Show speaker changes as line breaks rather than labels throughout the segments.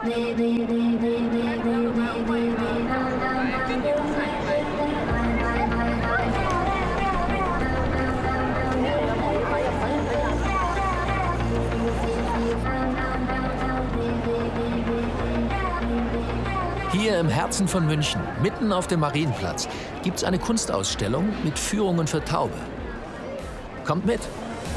Hier im Herzen von München, mitten auf dem Marienplatz, gibt es eine Kunstausstellung mit Führungen für Taube. Kommt mit!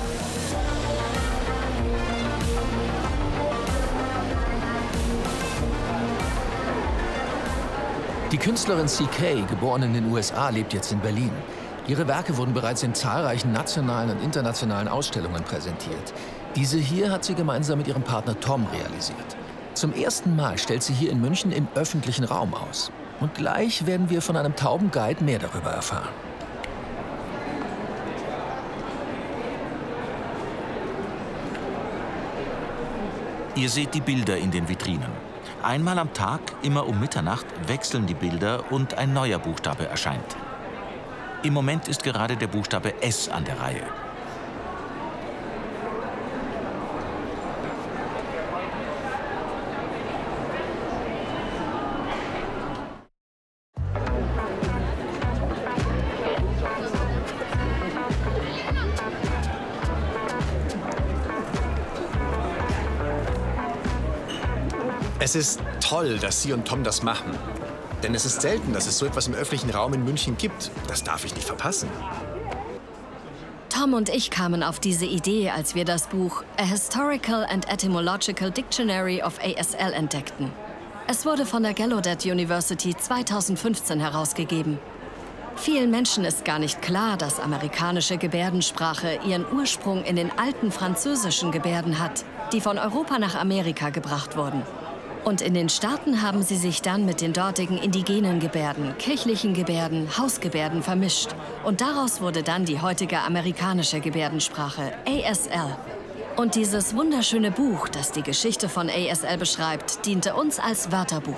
Die Künstlerin CK, geboren in den USA, lebt jetzt in Berlin. Ihre Werke wurden bereits in zahlreichen nationalen und internationalen Ausstellungen präsentiert. Diese hier hat sie gemeinsam mit ihrem Partner Tom realisiert. Zum ersten Mal stellt sie hier in München im öffentlichen Raum aus. Und gleich werden wir von einem Taubenguide mehr darüber erfahren.
Ihr seht die Bilder in den Vitrinen. Einmal am Tag, immer um Mitternacht, wechseln die Bilder und ein neuer Buchstabe erscheint. Im Moment ist gerade der Buchstabe S an der Reihe.
Es ist toll, dass Sie und Tom das machen. Denn es ist selten, dass es so etwas im öffentlichen Raum in München gibt. Das darf ich nicht verpassen.
Tom und ich kamen auf diese Idee, als wir das Buch A Historical and Etymological Dictionary of ASL entdeckten. Es wurde von der Gallaudet University 2015 herausgegeben. Vielen Menschen ist gar nicht klar, dass amerikanische Gebärdensprache ihren Ursprung in den alten französischen Gebärden hat, die von Europa nach Amerika gebracht wurden. Und in den Staaten haben sie sich dann mit den dortigen indigenen Gebärden, kirchlichen Gebärden, Hausgebärden vermischt. Und daraus wurde dann die heutige amerikanische Gebärdensprache, ASL. Und dieses wunderschöne Buch, das die Geschichte von ASL beschreibt, diente uns als Wörterbuch.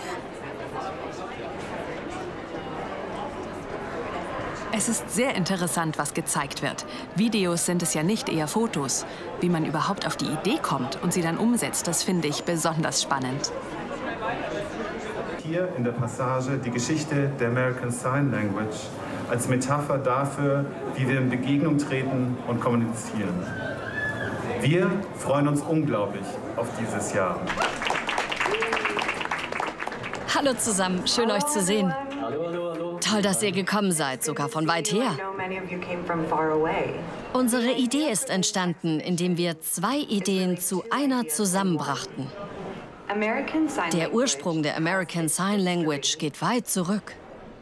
Es ist sehr interessant, was gezeigt wird. Videos sind es ja nicht, eher Fotos. Wie man überhaupt auf die Idee kommt und sie dann umsetzt, das finde ich besonders spannend.
Hier in der Passage die Geschichte der American Sign Language als Metapher dafür, wie wir in Begegnung treten und kommunizieren. Wir freuen uns unglaublich auf dieses Jahr.
Hallo zusammen, schön euch zu sehen. Toll, dass ihr gekommen seid, sogar von weit her. Unsere Idee ist entstanden, indem wir zwei Ideen zu einer zusammenbrachten. Der Ursprung der American Sign Language geht weit zurück.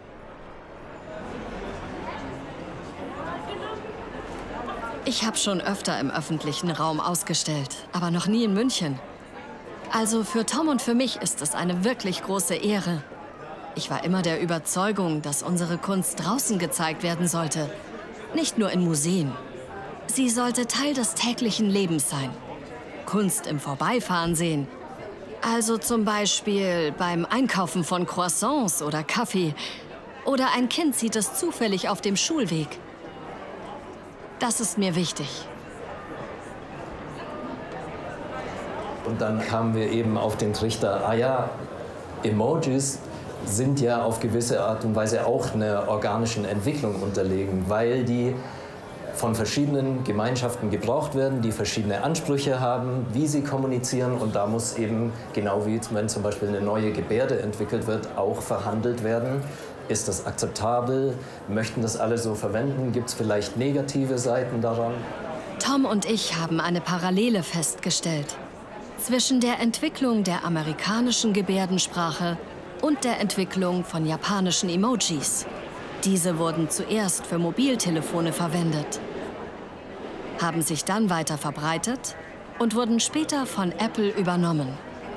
Ich habe schon öfter im öffentlichen Raum ausgestellt, aber noch nie in München. Also für Tom und für mich ist es eine wirklich große Ehre. Ich war immer der Überzeugung, dass unsere Kunst draußen gezeigt werden sollte. Nicht nur in Museen. Sie sollte Teil des täglichen Lebens sein. Kunst im Vorbeifahren sehen. Also zum Beispiel beim Einkaufen von Croissants oder Kaffee. Oder ein Kind sieht es zufällig auf dem Schulweg. Das ist mir wichtig.
Und dann kamen wir eben auf den Trichter, ah ja, Emojis sind ja auf gewisse Art und Weise auch einer organischen Entwicklung unterlegen, weil die von verschiedenen Gemeinschaften gebraucht werden, die verschiedene Ansprüche haben, wie sie kommunizieren. Und da muss eben, genau wie wenn zum Beispiel eine neue Gebärde entwickelt wird, auch verhandelt werden. Ist das akzeptabel? Möchten das alle so verwenden? Gibt es vielleicht negative Seiten daran?
Tom und ich haben eine Parallele festgestellt zwischen der Entwicklung der amerikanischen Gebärdensprache und der Entwicklung von japanischen Emojis. Diese wurden zuerst für Mobiltelefone verwendet, haben sich dann weiter verbreitet und wurden später von Apple übernommen.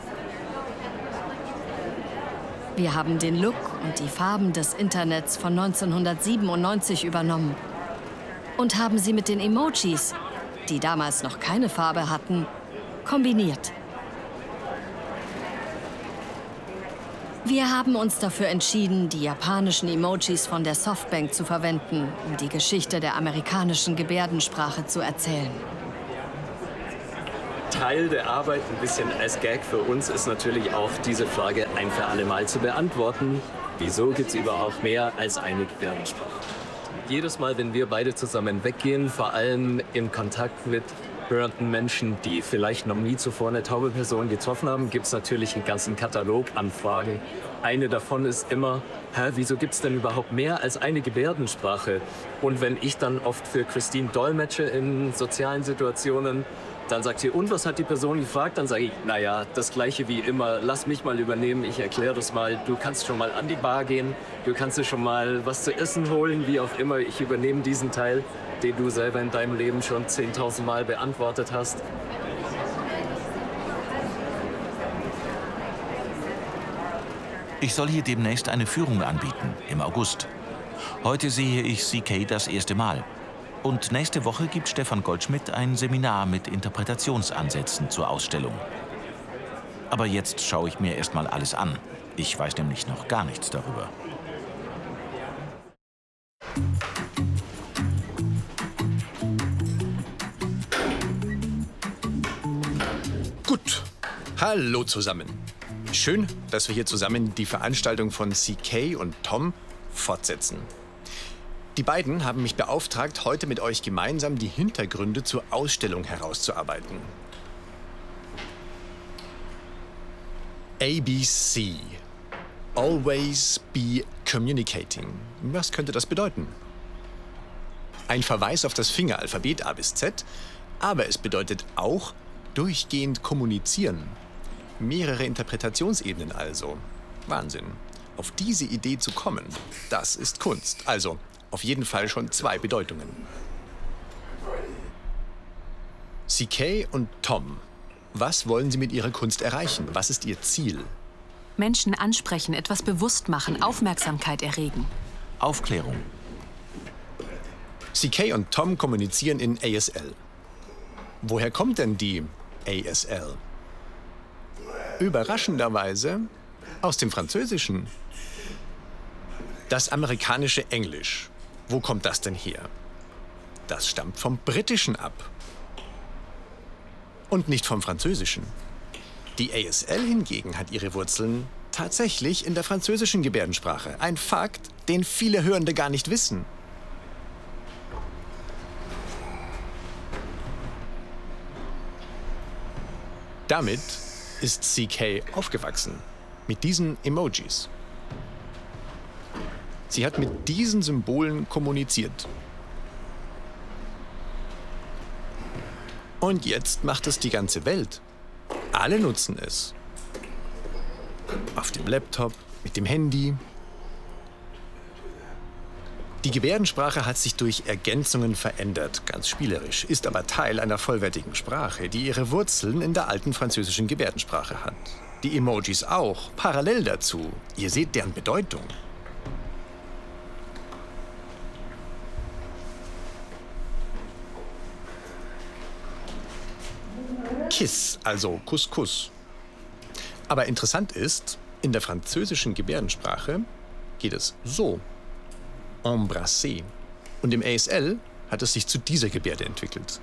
Wir haben den Look und die Farben des Internets von 1997 übernommen und haben sie mit den Emojis, die damals noch keine Farbe hatten, kombiniert. Wir haben uns dafür entschieden, die japanischen Emojis von der Softbank zu verwenden, um die Geschichte der amerikanischen Gebärdensprache zu erzählen.
Teil der Arbeit, ein bisschen als Gag für uns, ist natürlich auch diese Frage ein für alle Mal zu beantworten. Wieso gibt es überhaupt mehr als eine Gebärdensprache? Jedes Mal, wenn wir beide zusammen weggehen, vor allem im Kontakt mit hörenden Menschen, die vielleicht noch nie zuvor eine taube Person getroffen haben, gibt es natürlich einen ganzen Katalog an Fragen. Eine davon ist immer, wieso gibt es denn überhaupt mehr als eine Gebärdensprache? Und wenn ich dann oft für Christine dolmetsche in sozialen Situationen, dann sagt sie, und was hat die Person gefragt? Dann sage ich, naja, das Gleiche wie immer, lass mich mal übernehmen, ich erkläre das mal. Du kannst schon mal an die Bar gehen, du kannst dir schon mal was zu essen holen, wie auch immer. Ich übernehme diesen Teil, den du selber in deinem Leben schon 10.000 Mal beantwortet hast.
Ich soll hier demnächst eine Führung anbieten, im August. Heute sehe ich CK das erste Mal. Und nächste Woche gibt Stefan Goldschmidt ein Seminar mit Interpretationsansätzen zur Ausstellung. Aber jetzt schaue ich mir erst mal alles an. Ich weiß nämlich noch gar nichts darüber.
Gut, hallo zusammen. Schön, dass wir hier zusammen die Veranstaltung von CK und Tom fortsetzen. Die beiden haben mich beauftragt, heute mit euch gemeinsam die Hintergründe zur Ausstellung herauszuarbeiten. ABC. Always be communicating. Was könnte das bedeuten? Ein Verweis auf das Fingeralphabet A bis Z, aber es bedeutet auch durchgehend kommunizieren. Mehrere Interpretationsebenen also. Wahnsinn. Auf diese Idee zu kommen, das ist Kunst. Also auf jeden Fall schon zwei Bedeutungen. CK und Tom, was wollen Sie mit Ihrer Kunst erreichen? Was ist Ihr Ziel?
Menschen ansprechen, etwas bewusst machen, Aufmerksamkeit erregen.
Aufklärung.
CK und Tom kommunizieren in ASL. Woher kommt denn die ASL? Überraschenderweise aus dem Französischen. Das amerikanische Englisch. Wo kommt das denn her? Das stammt vom Britischen ab. Und nicht vom Französischen. Die ASL hingegen hat ihre Wurzeln tatsächlich in der französischen Gebärdensprache. Ein Fakt, den viele Hörende gar nicht wissen. Damit ist CK aufgewachsen. Mit diesen Emojis. Sie hat mit diesen Symbolen kommuniziert. Und jetzt macht es die ganze Welt. Alle nutzen es. Auf dem Laptop, mit dem Handy. Die Gebärdensprache hat sich durch Ergänzungen verändert, ganz spielerisch, ist aber Teil einer vollwertigen Sprache, die ihre Wurzeln in der alten französischen Gebärdensprache hat. Die Emojis auch, parallel dazu. Ihr seht deren Bedeutung. Kiss, also Kuss, Kuss. Aber interessant ist, in der französischen Gebärdensprache geht es so. Embrasser. Und im ASL hat es sich zu dieser Gebärde entwickelt.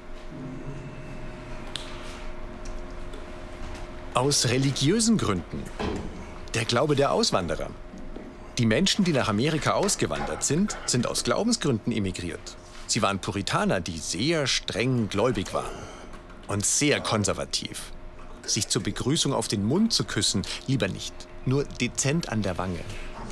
Aus religiösen Gründen. Der Glaube der Auswanderer. Die Menschen, die nach Amerika ausgewandert sind, sind aus Glaubensgründen emigriert. Sie waren Puritaner, die sehr streng gläubig waren. Und sehr konservativ. Sich zur Begrüßung auf den Mund zu küssen, lieber nicht. Nur dezent an der Wange.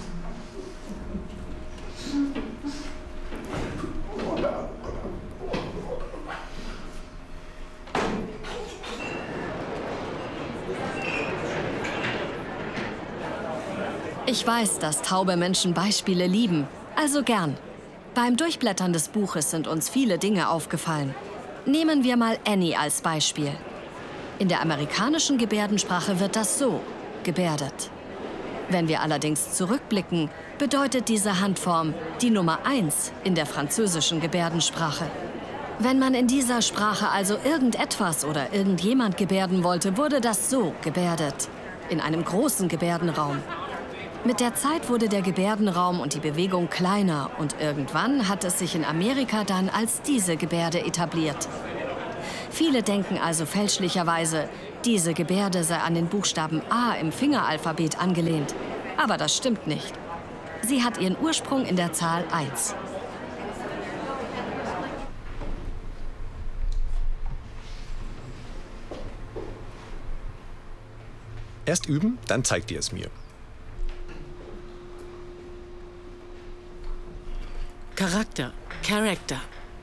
Ich weiß, dass taube Menschen Beispiele lieben. Also gern. Beim Durchblättern des Buches sind uns viele Dinge aufgefallen. Nehmen wir mal Annie als Beispiel. In der amerikanischen Gebärdensprache wird das so gebärdet. Wenn wir allerdings zurückblicken, bedeutet diese Handform die Nummer 1 in der französischen Gebärdensprache. Wenn man in dieser Sprache also irgendetwas oder irgendjemand gebärden wollte, wurde das so gebärdet. In einem großen Gebärdenraum. Mit der Zeit wurde der Gebärdenraum und die Bewegung kleiner und irgendwann hat es sich in Amerika dann als diese Gebärde etabliert. Viele denken also fälschlicherweise, diese Gebärde sei an den Buchstaben A im Fingeralphabet angelehnt. Aber das stimmt nicht. Sie hat ihren Ursprung in der Zahl 1.
Erst üben, dann zeigt ihr es mir.
Charakter, Character.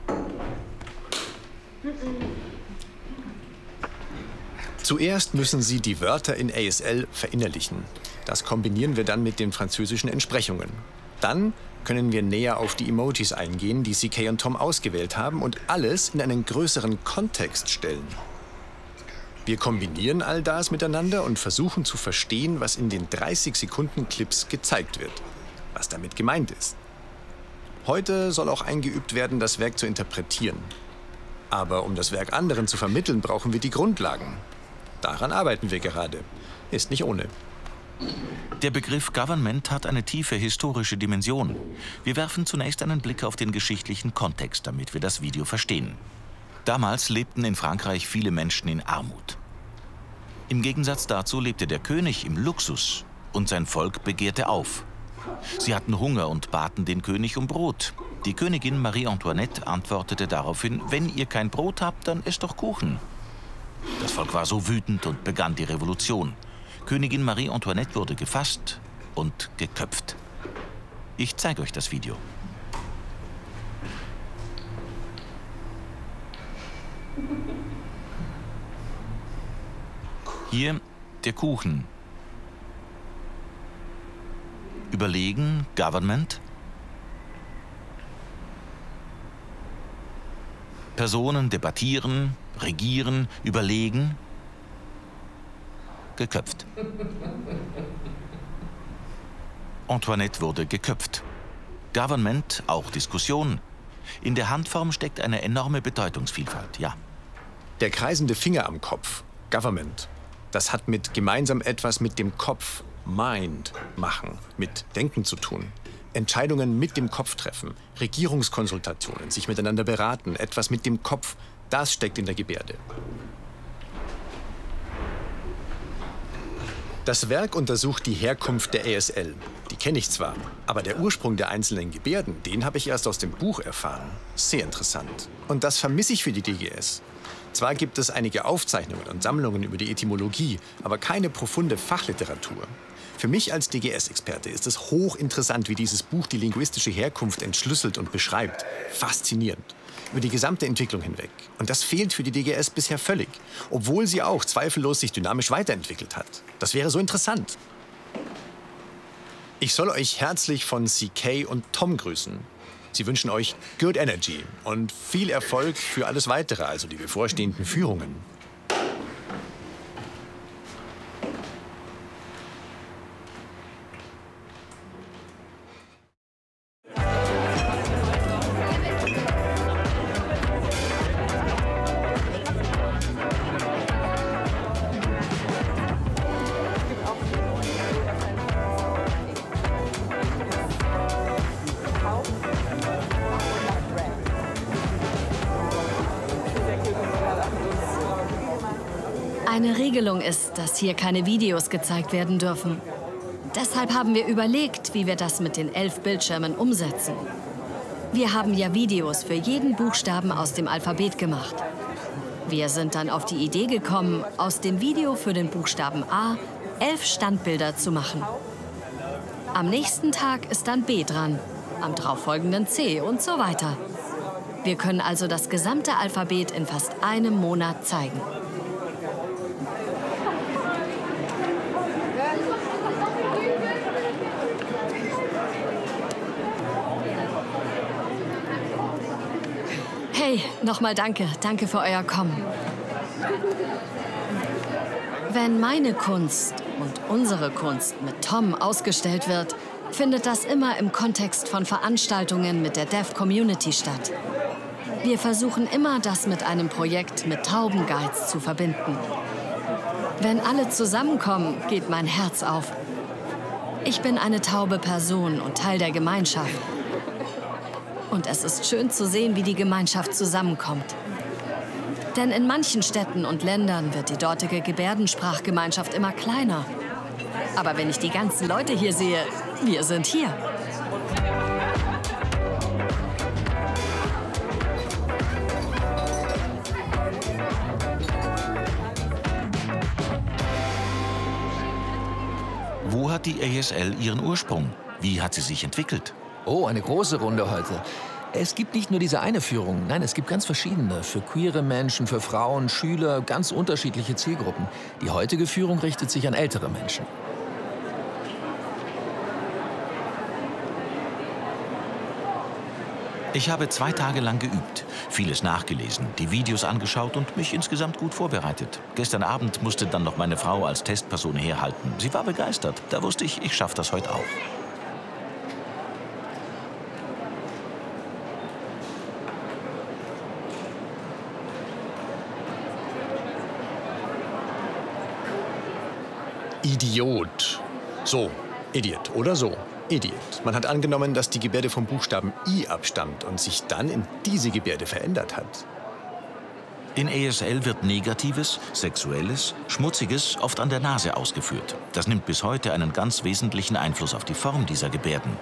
Zuerst müssen Sie die Wörter in ASL verinnerlichen. Das kombinieren wir dann mit den französischen Entsprechungen. Dann können wir näher auf die Emojis eingehen, die CK und Tom ausgewählt haben und alles in einen größeren Kontext stellen. Wir kombinieren all das miteinander und versuchen zu verstehen, was in den 30-Sekunden-Clips gezeigt wird, was damit gemeint ist. Heute soll auch eingeübt werden, das Werk zu interpretieren. Aber um das Werk anderen zu vermitteln, brauchen wir die Grundlagen. Daran arbeiten wir gerade. Ist nicht ohne.
Der Begriff Government hat eine tiefe historische Dimension. Wir werfen zunächst einen Blick auf den geschichtlichen Kontext, damit wir das Video verstehen. Damals lebten in Frankreich viele Menschen in Armut. Im Gegensatz dazu lebte der König im Luxus und sein Volk begehrte auf. Sie hatten Hunger und baten den König um Brot. Die Königin Marie Antoinette antwortete daraufhin: Wenn ihr kein Brot habt, dann esst doch Kuchen. Das Volk war so wütend und begann die Revolution. Königin Marie Antoinette wurde gefasst und geköpft. Ich zeige euch das Video. Hier der Kuchen. Überlegen, Government. Personen debattieren, regieren, überlegen. Geköpft. Antoinette wurde geköpft. Government, auch Diskussion. In der Handform steckt eine enorme Bedeutungsvielfalt, ja.
Der kreisende Finger am Kopf, Government, das hat gemeinsam etwas mit dem Kopf, Mind, machen, mit Denken zu tun. Entscheidungen mit dem Kopf treffen, Regierungskonsultationen, sich miteinander beraten, etwas mit dem Kopf, das steckt in der Gebärde. Das Werk untersucht die Herkunft der ASL. Die kenne ich zwar, aber der Ursprung der einzelnen Gebärden, den habe ich erst aus dem Buch erfahren. Sehr interessant. Und das vermisse ich für die DGS. Zwar gibt es einige Aufzeichnungen und Sammlungen über die Etymologie, aber keine profunde Fachliteratur. Für mich als DGS-Experte ist es hochinteressant, wie dieses Buch die linguistische Herkunft entschlüsselt und beschreibt. Faszinierend. Über die gesamte Entwicklung hinweg. Und das fehlt für die DGS bisher völlig. Obwohl sie auch zweifellos sich dynamisch weiterentwickelt hat. Das wäre so interessant. Ich soll euch herzlich von CK und Tom grüßen. Sie wünschen euch Good Energy und viel Erfolg für alles Weitere, also die bevorstehenden Führungen.
Eine Regelung ist, dass hier keine Videos gezeigt werden dürfen. Deshalb haben wir überlegt, wie wir das mit den 11 Bildschirmen umsetzen. Wir haben ja Videos für jeden Buchstaben aus dem Alphabet gemacht. Wir sind dann auf die Idee gekommen, aus dem Video für den Buchstaben A 11 Standbilder zu machen. Am nächsten Tag ist dann B dran, am darauffolgenden C und so weiter. Wir können also das gesamte Alphabet in fast einem Monat zeigen. Hey, nochmal danke. Danke für euer Kommen. Wenn meine Kunst und unsere Kunst mit Tom ausgestellt wird, findet das immer im Kontext von Veranstaltungen mit der Deaf Community statt. Wir versuchen immer, das mit einem Projekt mit Taubenguides zu verbinden. Wenn alle zusammenkommen, geht mein Herz auf. Ich bin eine taube Person und Teil der Gemeinschaft. Und es ist schön zu sehen, wie die Gemeinschaft zusammenkommt. Denn in manchen Städten und Ländern wird die dortige Gebärdensprachgemeinschaft immer kleiner. Aber wenn ich die ganzen Leute hier sehe, wir sind hier.
Wo hat die ASL ihren Ursprung? Wie hat sie sich entwickelt?
Oh, eine große Runde heute. Es gibt nicht nur diese eine Führung, nein, es gibt ganz verschiedene. Für queere Menschen, für Frauen, Schüler, ganz unterschiedliche Zielgruppen. Die heutige Führung richtet sich an ältere Menschen.
Ich habe 2 Tage lang geübt, vieles nachgelesen, die Videos angeschaut und mich insgesamt gut vorbereitet. Gestern Abend musste dann noch meine Frau als Testperson herhalten. Sie war begeistert. Da wusste ich schaffe das heute auch.
Idiot. So, Idiot oder so. Idiot. Man hat angenommen, dass die Gebärde vom Buchstaben I abstammt und sich dann in diese Gebärde verändert hat.
In ASL wird Negatives, Sexuelles, Schmutziges oft an der Nase ausgeführt. Das nimmt bis heute einen ganz wesentlichen Einfluss auf die Form dieser Gebärden.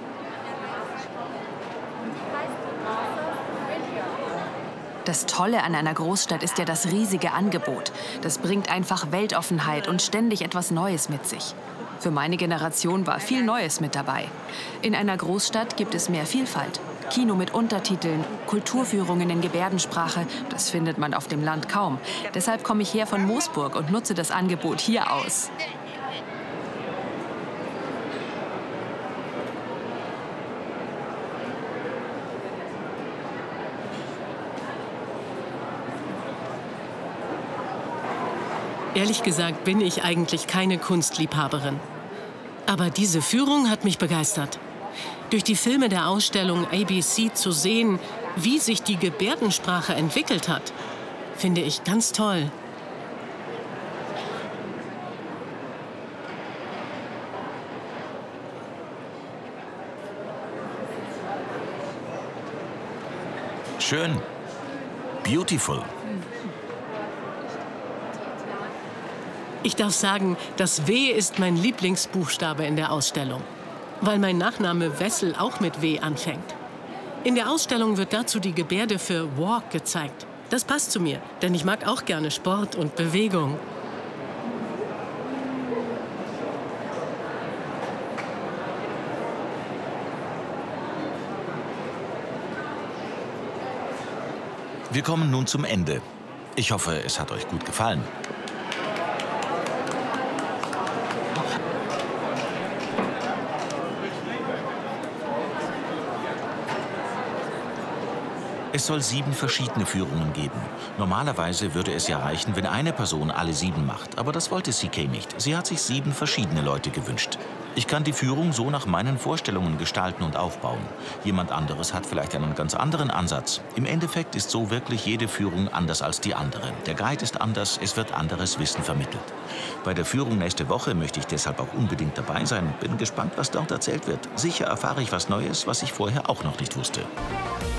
Das Tolle an einer Großstadt ist ja das riesige Angebot. Das bringt einfach Weltoffenheit und ständig etwas Neues mit sich. Für meine Generation war viel Neues mit dabei. In einer Großstadt gibt es mehr Vielfalt. Kino mit Untertiteln, Kulturführungen in Gebärdensprache, das findet man auf dem Land kaum. Deshalb komme ich her von Moosburg und nutze das Angebot hier aus.
Ehrlich gesagt bin ich eigentlich keine Kunstliebhaberin. Aber diese Führung hat mich begeistert. Durch die Filme der Ausstellung ABC zu sehen, wie sich die Gebärdensprache entwickelt hat, finde ich ganz toll.
Schön. Beautiful.
Ich darf sagen, das W ist mein Lieblingsbuchstabe in der Ausstellung, weil mein Nachname Wessel auch mit W anfängt. In der Ausstellung wird dazu die Gebärde für Walk gezeigt. Das passt zu mir, denn ich mag auch gerne Sport und Bewegung.
Wir kommen nun zum Ende. Ich hoffe, es hat euch gut gefallen. Es soll 7 verschiedene Führungen geben. Normalerweise würde es ja reichen, wenn eine Person alle 7 macht. Aber das wollte CK nicht. Sie hat sich 7 verschiedene Leute gewünscht. Ich kann die Führung so nach meinen Vorstellungen gestalten und aufbauen. Jemand anderes hat vielleicht einen ganz anderen Ansatz. Im Endeffekt ist so wirklich jede Führung anders als die andere. Der Guide ist anders, es wird anderes Wissen vermittelt. Bei der Führung nächste Woche möchte ich deshalb auch unbedingt dabei sein. Bin gespannt, was dort erzählt wird. Sicher erfahre ich was Neues, was ich vorher auch noch nicht wusste.